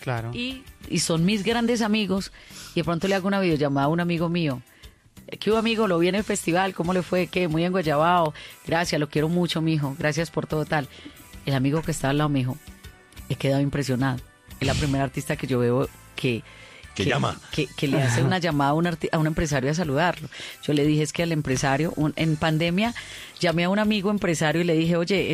Claro. Y son mis grandes amigos, y de pronto le hago una videollamada a un amigo mío. ¿Qué hubo, amigo? Lo vi en el festival, ¿cómo le fue? ¿Qué? Muy enguayabado. Gracias, lo quiero mucho, mijo. Gracias por todo tal. El amigo que estaba al lado me dijo, he quedado impresionado. Es la primera artista que yo veo que llama. Que le hace una llamada a un empresario a saludarlo. Yo le dije, es que al empresario, en pandemia, llamé a un amigo empresario y le dije, oye,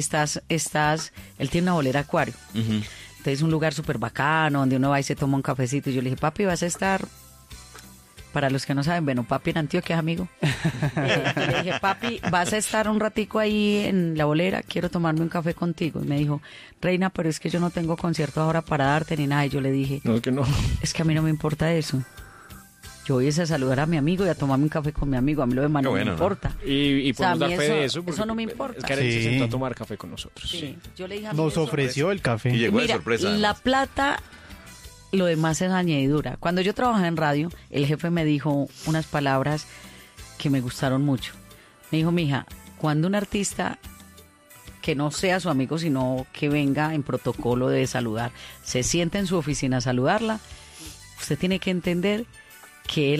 él tiene una bolera Acuario. Entonces un lugar súper bacano, donde uno va y se toma un cafecito. Y yo le dije, papi, vas a estar... Para los que no saben, bueno, papi en Antioquia es amigo. Le dije, papi, vas a estar un ratico ahí en la bolera, quiero tomarme un café contigo. Y me dijo, Reina, pero es que yo no tengo concierto ahora para darte ni nada. Y yo le dije, no, que no. Es que a mí no me importa eso. Yo voy a saludar a mi amigo y a tomarme un café con mi amigo. A mí lo demás no me importa. Y podemos dar fe de eso. Eso no me importa. Es que Arely se sentó a tomar café con nosotros. Sí. Yo le dije a Nos ofreció el café. Y llegó de mira, sorpresa. La Además. plata... Lo demás es añadidura. Cuando yo trabajaba en radio, el jefe me dijo unas palabras que me gustaron mucho. Me dijo, mija, cuando un artista que no sea su amigo, sino que venga en protocolo de saludar, se sienta en su oficina a saludarla, usted tiene que entender que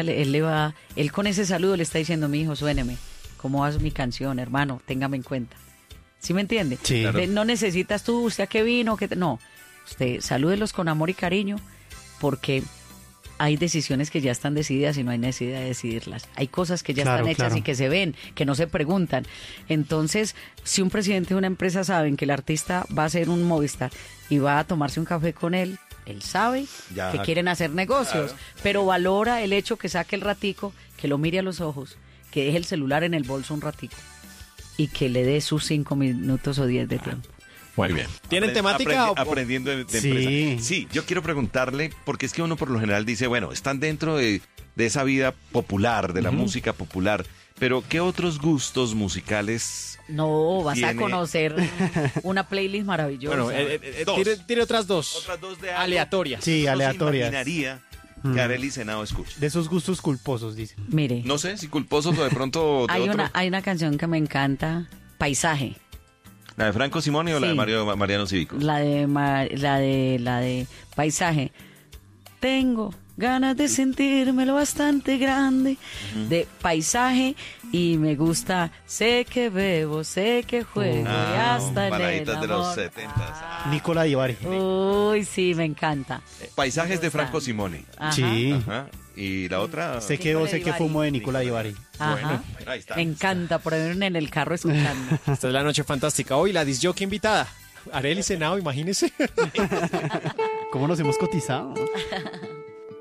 él con ese saludo le está diciendo, mi hijo, suéneme, ¿cómo va mi canción, hermano? Téngame en cuenta. ¿Sí me entiende? Sí. Claro. No necesitas tú, usted a qué vino, no. Usted salúdelos con amor y cariño, porque hay decisiones que ya están decididas y no hay necesidad de decidirlas. Hay cosas que ya están hechas y que se ven, que no se preguntan. Entonces, si un presidente de una empresa sabe que el artista va a hacer un Movistar y va a tomarse un café con él sabe que quieren hacer negocios, claro, pero valora el hecho que saque el ratico, que lo mire a los ojos, que deje el celular en el bolso un ratico y que le dé sus 5 minutos o 10 de tiempo. Muy bien. ¿Tienen temática? Aprendiendo de Sí. empresa. Sí, yo quiero preguntarle, porque es que uno por lo general dice, bueno, están dentro de esa vida popular, de la música popular, pero ¿qué otros gustos musicales? No, vas tiene? a conocer una playlist maravillosa. Bueno, Dos. tire otras dos. Otras dos de algo aleatorias. Sí, que uno se aleatorias. imaginaría que Arely Senado escuche. De esos gustos culposos, dice. Mire, No sé si culposos o de pronto de otro. hay una canción que me encanta, Paisaje. ¿La de Franco Simoni o la de Sí. Mariano Cívico? La de Paisaje. Tengo ganas de sentírmelo bastante grande. De Paisaje, y me gusta, sé que bebo, sé que juego, y hasta en el baladitas de los amor. 70. Nicola Ibarri. Uy, sí, me encanta. Paisajes de Franco Simoni. Ajá. Sí. Ajá. Y la otra. Sé que vos, sé que Ibarri. fumo de Nicola Ibarri. Ajá. Bueno, ahí está. Me encanta, por ahí en el carro escuchando. Esta es la noche fantástica. Hoy la disjockey invitada. Arely Senado, imagínese. ¿Cómo nos hemos cotizado?